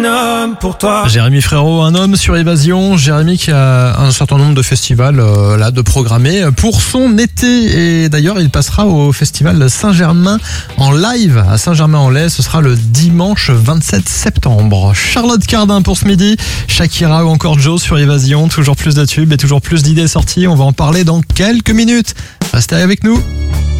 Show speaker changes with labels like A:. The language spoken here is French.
A: Pour toi.
B: Jérémy Frérot, un homme sur Évasion. Jérémy qui a un certain nombre de festivals là de programmés pour son été. Et d'ailleurs, il passera au festival Saint-Germain en live à Saint-Germain-en-Laye. Ce sera le dimanche 27 septembre. Charlotte Cardin pour ce midi. Shakira ou encore Joe sur Évasion. Toujours plus de tubes et toujours plus d'idées sorties. On va en parler dans quelques minutes. Restez avec nous.